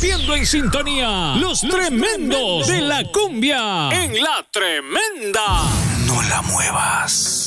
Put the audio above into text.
rompiendo en sintonía. Los tremendos de la cumbia en La Tremenda. No la muevas.